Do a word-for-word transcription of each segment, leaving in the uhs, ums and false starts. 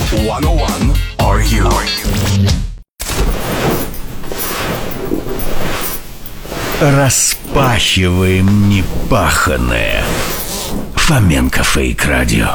сто один Are You? Распахиваем непаханное. Фоменко Фейк Радио.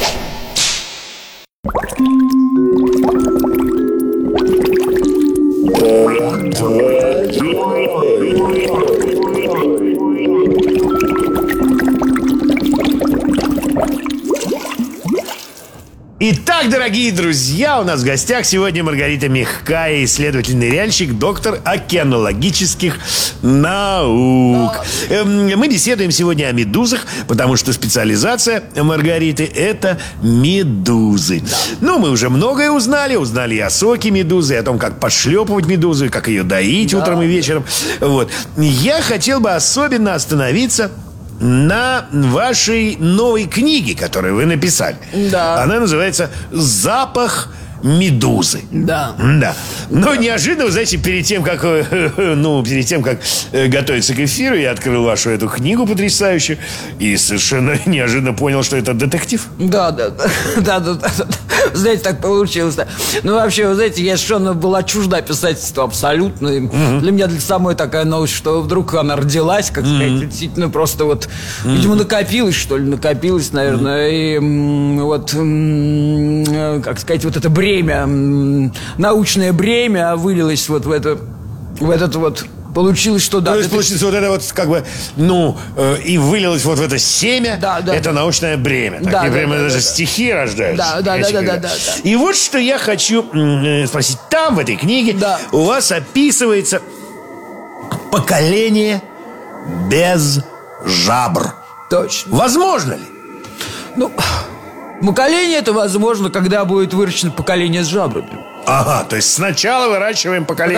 Итак, дорогие друзья, у нас в гостях сегодня Маргарита Михкая, исследователь-ныряльщик, доктор океанологических наук. Эм, Мы беседуем сегодня о медузах, потому что специализация Маргариты – это медузы. Ну, мы уже многое узнали. Узнали и о соке медузы, и о том, как подшлепывать медузу, и как ее доить да. утром и вечером. Вот. Я хотел бы особенно остановиться на вашей новой книге, которую вы написали. Да. Она называется «Запах медузы». Да. Да. Но неожиданно, вы знаете, перед тем, как ну, перед тем, как готовиться к эфиру, я открыл вашу эту книгу потрясающую и совершенно неожиданно понял, что это детектив. Да, да, да, да, да, да, да. Знаете, так получилось. Да. Ну, вообще, вы знаете, я совершенно была чужда писательству абсолютно. Mm-hmm. Для меня для самой такая новость, что вдруг она родилась, как сказать, mm-hmm. действительно просто вот, mm-hmm. видимо, накопилось, что ли, накопилось, наверное, mm-hmm. и вот, как сказать, вот это бремя, научное бремя вылилось вот в это, в этот вот. Получилось, что да. То есть, получится, вот это вот как бы, ну, э, и вылилось вот в это семя, да, да, это да. научное бремя. Да, Такие да, прямо да, даже да, стихи да. рождаются. Да, да, да, да, да, да, да. И вот что я хочу э, спросить. Там, в этой книге, да. у вас описывается поколение без жабр. Точно. Возможно ли? Ну, поколение это возможно, когда будет выращено поколение с жабрами. Ага, то есть сначала выращиваем поколение